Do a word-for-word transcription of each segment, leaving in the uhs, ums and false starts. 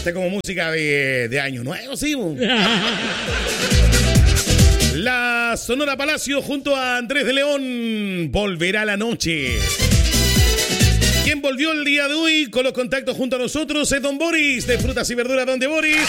Esta es como música de, de Año Nuevo, ¿sí? La Sonora Palacio junto a Andrés de León. Volverá la noche. Quien volvió el día de hoy con los contactos junto a nosotros es Don Boris, de Frutas y Verduras Donde Boris.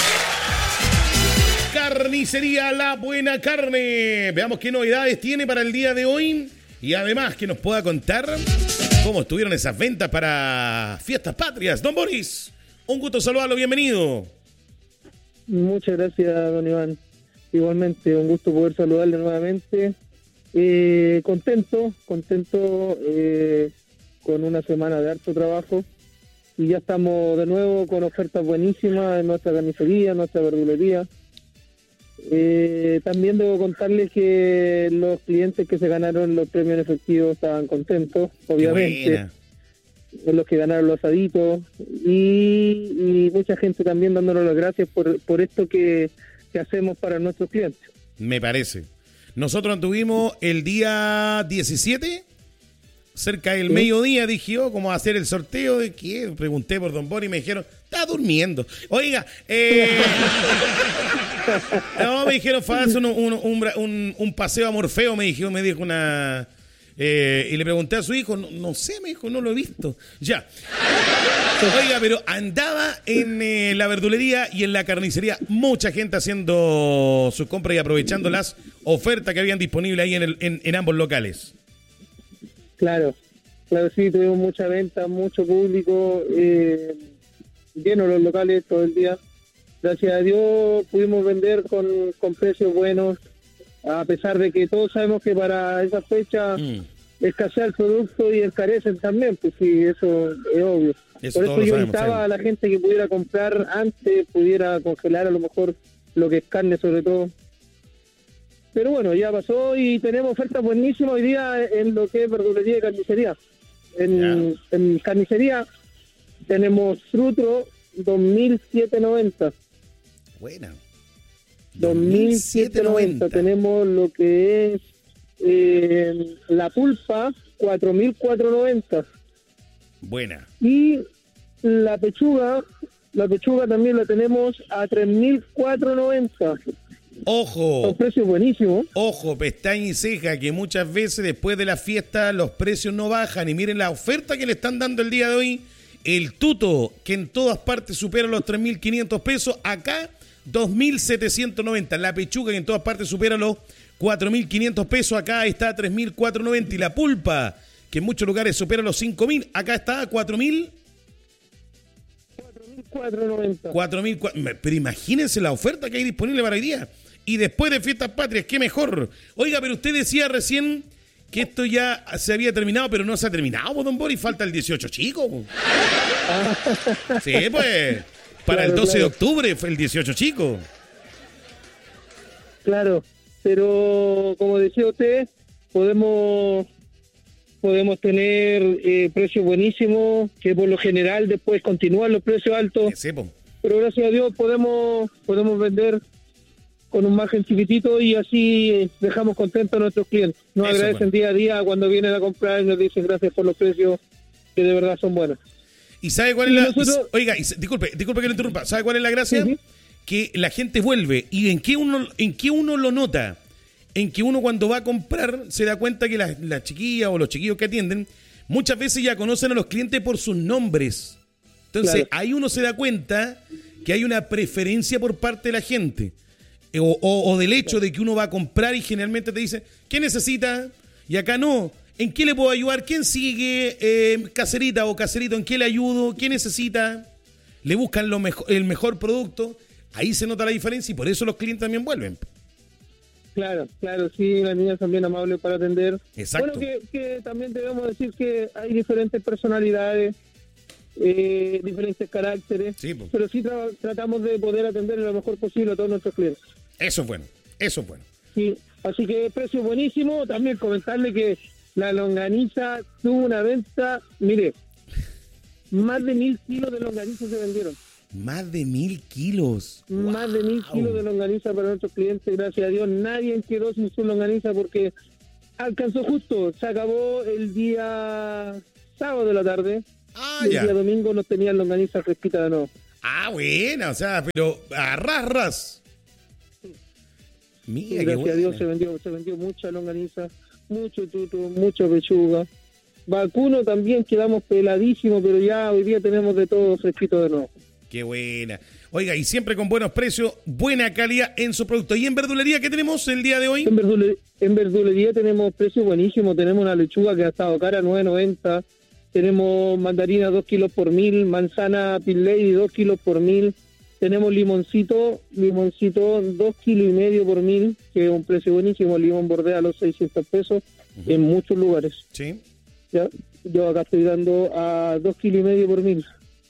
Carnicería La Buena Carne. Veamos qué novedades tiene para el día de hoy. Y además que nos pueda contar cómo estuvieron esas ventas para Fiestas Patrias. Don Boris, un gusto saludarlo, bienvenido. Muchas gracias, don Iván. Igualmente, un gusto poder saludarle nuevamente. Eh, contento, contento eh, con una semana de harto trabajo. Y ya estamos de nuevo con ofertas buenísimas en nuestra carnicería, en nuestra verdulería. Eh, también debo contarles que los clientes que se ganaron los premios en efectivo estaban contentos, obviamente. Los que ganaron los asaditos y, y mucha gente también dándonos las gracias por, por esto que, que hacemos para nuestros clientes. Me parece. Nosotros tuvimos el día diecisiete, cerca del ¿Sí? mediodía, dije yo, cómo hacer el sorteo de qué. Pregunté por Don Boris y me dijeron, está durmiendo. Oiga, eh... no, me dijeron, fue un, un, un, un paseo a Morfeo, me dijo, me dijo una... Eh, y le pregunté a su hijo, no, no sé, me dijo, no lo he visto. Ya. Oiga, pero andaba en eh, la verdulería y en la carnicería mucha gente haciendo sus compras y aprovechando las ofertas que habían disponibles ahí en, el, en, en ambos locales. Claro, claro, sí, tuvimos mucha venta, mucho público, eh, llenos los locales todo el día. Gracias a Dios pudimos vender con, con precios buenos. A pesar de que todos sabemos que para esa fecha mm. escasea el producto y encarecen también, pues sí, eso es obvio. Eso Por eso yo invitaba a la gente que pudiera comprar antes, pudiera congelar a lo mejor lo que es carne sobre todo. Pero bueno, ya pasó y tenemos ofertas buenísimas hoy día en lo que es verdulería y carnicería. En, en carnicería tenemos Frutro dos mil setecientos noventa. Buena. dos mil setecientos noventa. Tenemos lo que es eh, la pulpa, cuatro mil cuatrocientos noventa. Buena. Y la pechuga, la pechuga también la tenemos a tres mil cuatrocientos noventa. Ojo. Son precios buenísimos. Ojo, pestaña y ceja, que muchas veces después de la fiesta los precios no bajan. Y miren la oferta que le están dando el día de hoy. El tuto, que en todas partes supera los tres mil quinientos pesos, acá dos mil setecientos noventa. La pechuga, que en todas partes supera los cuatro mil quinientos pesos, acá está a tres mil cuatrocientos noventa. Y la pulpa, que en muchos lugares supera los cinco mil, acá está a cuatro mil cuatrocientos noventa. cuatro mil. Pero imagínense la oferta que hay disponible para hoy día. Y después de Fiestas Patrias, qué mejor. Oiga, pero usted decía recién que esto ya se había terminado, pero no se ha terminado, don Boris. Falta el dieciocho chico. Sí, pues... Para claro, el doce claro. de octubre fue el dieciocho chico. Claro, pero como decía usted, podemos podemos tener eh, precios buenísimos, que por lo general después continúan los precios altos. Sí, pero gracias a Dios podemos podemos vender con un margen chiquitito y así dejamos contentos a nuestros clientes. Nos Eso, agradecen bueno. día a día cuando vienen a comprar y nos dicen gracias por los precios, que de verdad son buenos. ¿Y sabe cuál es la... Nosotros... Oiga, y, disculpe, disculpe que lo interrumpa. ¿Sabe cuál es la gracia? Sí, sí. Que la gente vuelve. ¿Y en qué uno en qué uno lo nota? En que uno cuando va a comprar se da cuenta que las la chiquillas o los chiquillos que atienden muchas veces ya conocen a los clientes por sus nombres. Entonces, claro. ahí uno se da cuenta que hay una preferencia por parte de la gente. O, o, o del hecho de que uno va a comprar y generalmente te dice, ¿qué necesita? Y acá no. ¿En qué le puedo ayudar? ¿Quién sigue? Eh, caserita o caserito, ¿en qué le ayudo? ¿Qué necesita? Le buscan lo mejor, el mejor producto. Ahí se nota la diferencia y por eso los clientes también vuelven. Claro, claro, sí, las niñas son bien amables para atender. Exacto. Bueno, que, que también debemos decir que hay diferentes personalidades, eh, diferentes caracteres, sí, pues. pero sí tra- tratamos de poder atender lo mejor posible a todos nuestros clientes. Eso es bueno, eso es bueno. Sí, así que precio buenísimo. También comentarle que la longaniza tuvo una venta, mire, más de mil kilos de longaniza se vendieron. Más de mil kilos. Más wow. de mil kilos de longaniza para nuestros clientes, gracias a Dios. Nadie quedó sin su longaniza porque alcanzó justo. Se acabó el día sábado de la tarde. Ah, y el ya. día domingo nos tenían longaniza fresquita de nuevo. Ah, buena, o sea, pero a ras, ras. Mira, sí, gracias a Dios se vendió, se vendió mucha longaniza, mucho tuto, mucha pechuga. Vacuno también quedamos peladísimos, pero ya hoy día tenemos de todo fresquito de nuevo. Qué buena. Oiga, y siempre con buenos precios, buena calidad en su producto. ¿Y en verdulería qué tenemos el día de hoy? En, verdule, en verdulería tenemos precios buenísimos. Tenemos una lechuga que ha estado cara, nueve noventa. Tenemos mandarina dos kilos por mil, manzana Pin Lady dos kilos por mil. Tenemos limoncito, limoncito dos kilos y medio por mil, que es un precio buenísimo. El limón bordea los seiscientos pesos uh-huh. en muchos lugares. Sí. ¿Ya? Yo acá estoy dando a dos kilos y medio por mil.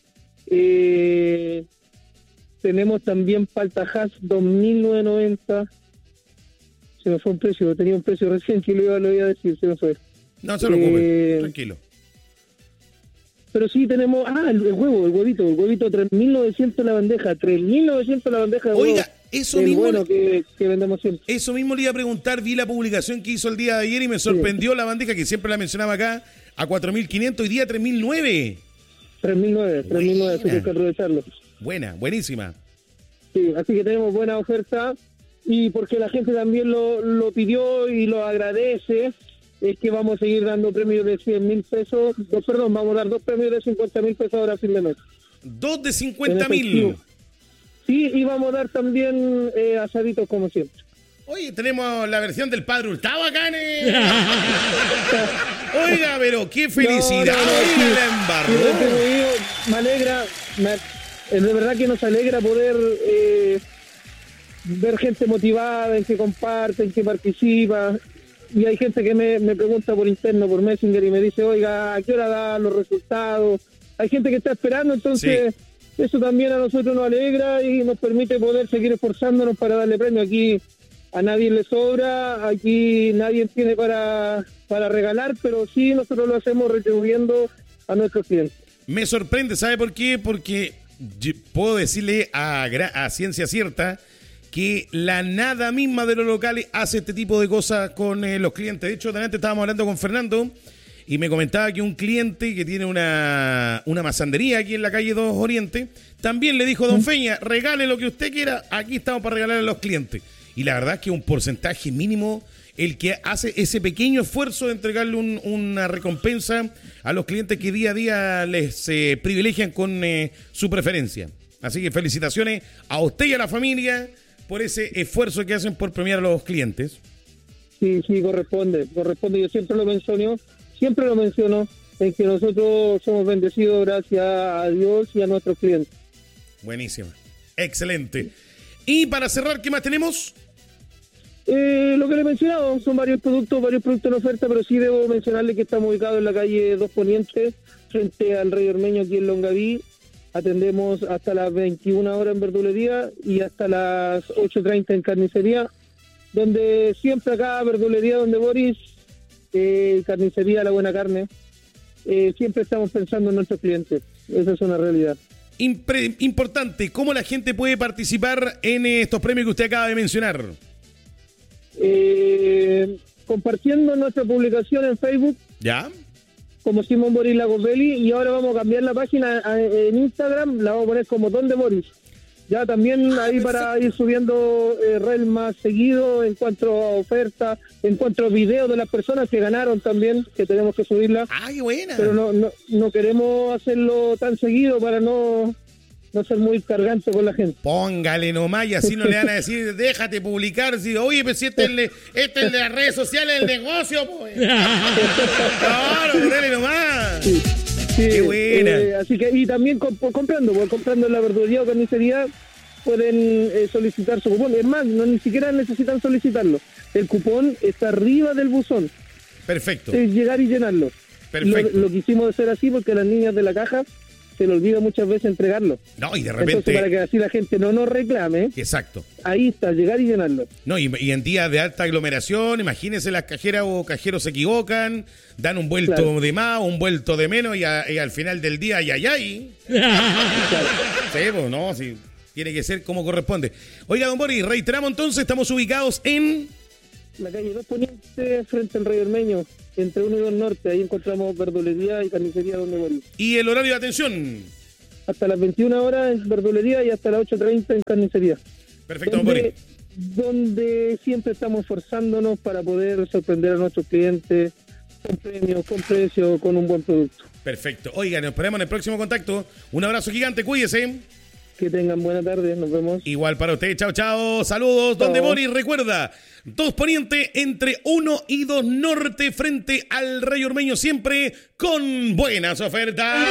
Eh, tenemos también paltajas dos mil novecientos noventa. Se me fue un precio, tenía un precio recién que lo iba, lo iba a decir, se me fue. No se preocupe, eh, tranquilo. Pero sí tenemos, ah, el, el huevo, el huevito, el huevito tres mil novecientos la bandeja, tres mil novecientos la bandeja de Oiga, huevo. eso el mismo bueno le, que, que vendemos siempre. Eso mismo le iba a preguntar, vi la publicación que hizo el día de ayer y me sorprendió sí. la bandeja que siempre la mencionaba acá, a cuatro mil quinientos, hoy día tres mil nueve. tres mil nueve, tres mil nueve, así que hay que aprovecharlo. Buena, buenísima. Sí, así que tenemos buena oferta y porque la gente también lo, lo pidió y lo agradece, es que vamos a seguir dando premios de cien mil pesos, no, perdón, vamos a dar dos premios de cincuenta mil pesos ahora a fin de mes. Dos de cincuenta mil. Sí, y vamos a dar también eh, asaditos como siempre. Oye, tenemos la versión del Padre Hurtado acá en el... Oiga, pero qué felicidad. No, no, no, Oiga, sí. la embarró. Me alegra, me, es de verdad que nos alegra poder eh, ver gente motivada, en que comparten, que participa. Y hay gente que me, me pregunta por interno, por Messenger, y me dice, oiga, ¿a qué hora da los resultados? Hay gente que está esperando, entonces sí. eso también a nosotros nos alegra y nos permite poder seguir esforzándonos para darle premio. Aquí a nadie le sobra, aquí nadie tiene para, para regalar, pero sí nosotros lo hacemos retribuyendo a nuestros clientes. Me sorprende, ¿sabe por qué? Porque puedo decirle a, a ciencia cierta que la nada misma de los locales hace este tipo de cosas con eh, los clientes. De hecho, también estábamos hablando con Fernando y me comentaba que un cliente que tiene una, una mazandería aquí en la calle dos Oriente, también le dijo a don Feña, regale lo que usted quiera, aquí estamos para regalar a los clientes. Y la verdad es que un porcentaje mínimo el que hace ese pequeño esfuerzo de entregarle un, una recompensa a los clientes que día a día les eh, privilegian con eh, su preferencia. Así que felicitaciones a usted y a la familia por ese esfuerzo que hacen por premiar a los clientes. Sí, sí, corresponde, corresponde. Yo siempre lo menciono, siempre lo menciono, en que nosotros somos bendecidos gracias a Dios y a nuestros clientes. Buenísimo, excelente. Y para cerrar, ¿qué más tenemos? Eh, lo que le he mencionado, son varios productos, varios productos en oferta, pero sí debo mencionarle que estamos ubicados en la calle dos Poniente, frente al Rey Ormeño aquí en Longaví. Atendemos hasta las veintiuna horas en verdulería y hasta las ocho treinta en carnicería, donde siempre acá, verdulería donde Boris, eh, carnicería La Buena Carne, eh, siempre estamos pensando en nuestros clientes. Esa es una realidad. Impre- importante, ¿cómo la gente puede participar en estos premios que usted acaba de mencionar? Eh, compartiendo nuestra publicación en Facebook. ¿Ya? Como Simón Boris Lagos Belli, y ahora vamos a cambiar la página a, en Instagram, la vamos a poner como Donde Boris. Ya también ah, ahí perfecto. Para ir subiendo eh, reel más seguido, en cuanto a ofertas, en cuanto a videos de las personas que ganaron también, que tenemos que subirla. ¡Ay, buena! Pero no, no, no queremos hacerlo tan seguido para no, no ser muy cargante con la gente. Póngale nomás y así no le van a decir, déjate publicar. Si, oye, pues si este es el de, este es el de las redes sociales del negocio, pues. Claro, ponele nomás. Sí, sí, qué buena. Eh, así que, y también comp- comprando, pues, comprando en la verdulería o carnicería, pueden eh, solicitar su cupón. Es más, no ni siquiera necesitan solicitarlo. El cupón está arriba del buzón. Perfecto. Es llegar y llenarlo. Perfecto. Lo, lo quisimos hacer así porque las niñas de la caja se le olvida muchas veces entregarlo. No, y de repente... Entonces, para que así la gente no nos reclame. Exacto. Ahí está, llegar y llenarlo. No, y, y en días de alta aglomeración, imagínense, las cajeras o cajeros se equivocan, dan un vuelto claro. de más, un vuelto de menos, y, a, y al final del día, ay, ay, ay. Claro. Sí, pues, no, sí, tiene que ser como corresponde. Oiga, don Boris, reiteramos entonces, estamos ubicados en... La calle dos Poniente, frente al Rey Ormeño, entre uno y dos Norte. Ahí encontramos verdulería y carnicería donde Boris. ¿Y el horario de atención? hasta las veintiuna horas en verdulería y hasta las ocho treinta en carnicería. Perfecto, donde, donde siempre estamos esforzándonos para poder sorprender a nuestros clientes con premios, con precios, con un buen producto. Perfecto. Oiga, nos esperamos en el próximo contacto. Un abrazo gigante, cuídese. Que tengan buena tarde, nos vemos. Igual para usted, chao, chao. Saludos, Chao. Don Demori. Recuerda, dos Poniente entre uno y dos Norte frente al Rey Ormeño, siempre con buenas ofertas.